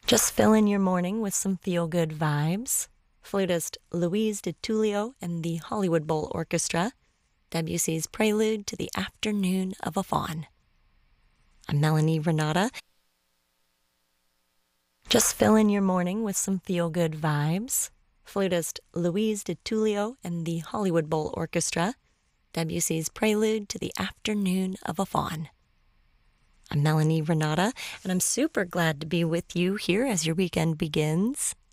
Just fill in your morning with some feel-good vibes. Flutist Louise DiTullio and the Hollywood Bowl Orchestra, Debussy's Prelude to the Afternoon of a Faun. I'm Melanie Renata. Just fill in your morning with some feel-good vibes. Flutist Louise DiTullio and the Hollywood Bowl Orchestra, Debussy's Prelude to the Afternoon of a Faun. I'm Melanie Renata, and I'm super glad to be with you here as your weekend begins.